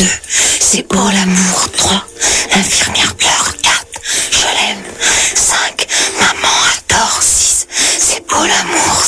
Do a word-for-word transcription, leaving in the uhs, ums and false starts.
deux, c'est beau l'amour. trois, l'infirmière pleure. quatre, je l'aime. cinq, maman adore. six, c'est beau l'amour.